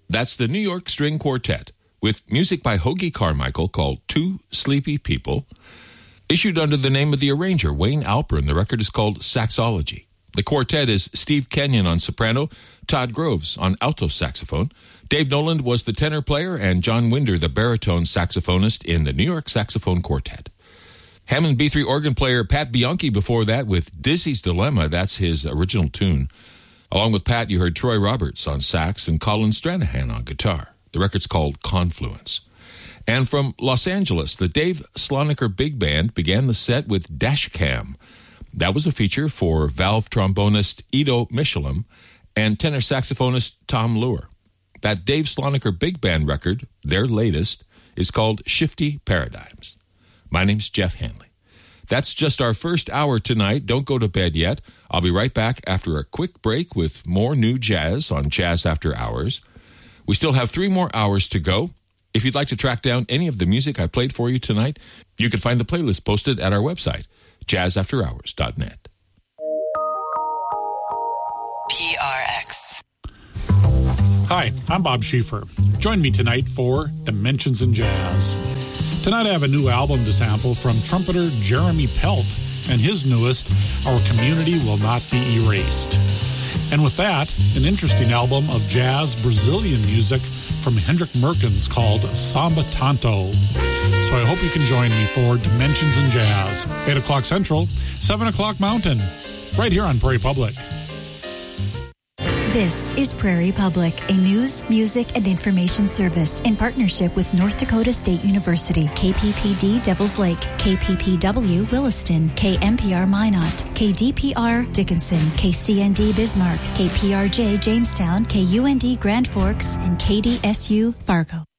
That's the New York String Quartet, with music by Hoagy Carmichael called Two Sleepy People, issued under the name of the arranger, Wayne Alpern. The record is called Saxology. The quartet is Steve Kenyon on soprano, Todd Groves on alto saxophone. Dave Noland was the tenor player, and John Winder, the baritone saxophonist in the New York Saxophone Quartet. Hammond B3 organ player Pat Bianchi before that with Dizzy's Dilemma. That's his original tune. Along with Pat, you heard Troy Roberts on sax and Colin Stranahan on guitar. The record's called Confluence. And from Los Angeles, the Dave Sloniker Big Band began the set with Dashcam. That was a feature for valve trombonist Ido Michelem and tenor saxophonist Tom Lure. That Dave Sloniker Big Band record, their latest, is called Shifty Paradigms. My name's Jeff Hanley. That's just our first hour tonight. Don't go to bed yet. I'll be right back after a quick break with more new jazz on Jazz After Hours. We still have 3 more hours to go. If you'd like to track down any of the music I played for you tonight, you can find the playlist posted at our website, jazzafterhours.net. PRX. Hi, I'm Bob Schieffer. Join me tonight for Dimensions in Jazz. Tonight I have a new album to sample from trumpeter Jeremy Pelt and his newest, Our Community Will Not Be Erased. And with that, an interesting album of jazz Brazilian music from Hendrik Merkens called Samba Tanto. So I hope you can join me for Dimensions in Jazz, 8 o'clock Central, 7 o'clock Mountain, right here on Prairie Public. This is Prairie Public, a news, music, and information service in partnership with North Dakota State University, KPPD Devils Lake, KPPW Williston, KMPR Minot, KDPR Dickinson, KCND Bismarck, KPRJ Jamestown, KUND Grand Forks, and KDSU Fargo.